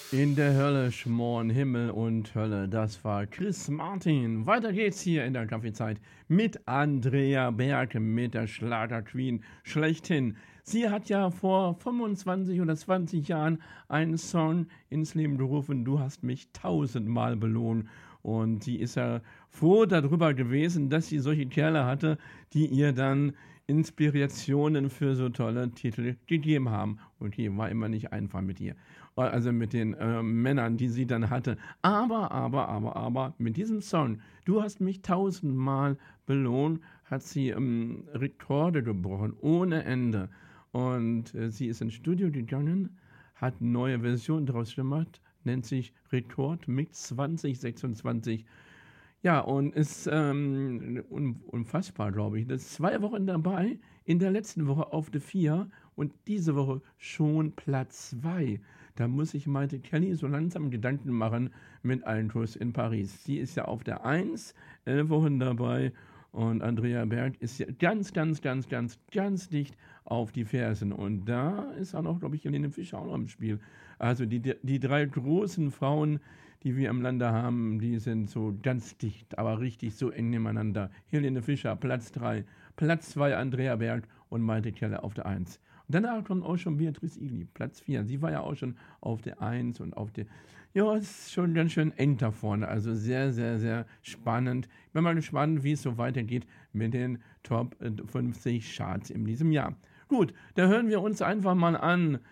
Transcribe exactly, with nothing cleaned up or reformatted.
In der Hölle schmoren Himmel und Hölle. Das war Chris Martin. Weiter geht's hier in der Kaffeezeit mit Andrea Berg, mit der Schlager-Queen schlechthin. Sie hat ja vor fünfundzwanzig oder zwanzig Jahren einen Song ins Leben gerufen, Du hast mich tausendmal belohnt. Und sie ist ja froh darüber gewesen, dass sie solche Kerle hatte, die ihr dann Inspirationen für so tolle Titel gegeben haben. Und hier war immer nicht einfach mit ihr. Also mit den äh, Männern, die sie dann hatte. Aber, aber, aber, aber, mit diesem Song, Du hast mich tausendmal belohnt, hat sie ähm, Rekorde gebrochen, ohne Ende. Und äh, sie ist ins Studio gegangen, hat eine neue Version draus gemacht, nennt sich Rekord Mix zwanzig sechsundzwanzig. Ja, und ist ähm, un unfassbar, glaube ich. Das ist zwei Wochen dabei, in der letzten Woche auf der vier und diese Woche schon Platz zwei. Da muss sich Maite Kelly so langsam Gedanken machen mit Einfluss in Paris. Sie ist ja auf der eins, elf Wochen dabei und Andrea Berg ist ja ganz, ganz, ganz, ganz, ganz dicht auf die Fersen. Und da ist auch noch, glaube ich, Helene Fischer auch noch im Spiel. Also die, die drei großen Frauen, die wir im Lande haben, die sind so ganz dicht, aber richtig so eng nebeneinander. Helene Fischer, Platz drei, Platz zwei Andrea Berg und Maite Keller auf der eins. Und danach kommt auch schon Beatrice Egli, Platz vier. Sie war ja auch schon auf der eins und auf der... Ja, es ist schon ganz schön eng da vorne, also sehr, sehr, sehr spannend. Ich bin mal gespannt, wie es so weitergeht mit den Top fünfzig Charts in diesem Jahr. Gut, da hören wir uns einfach mal an,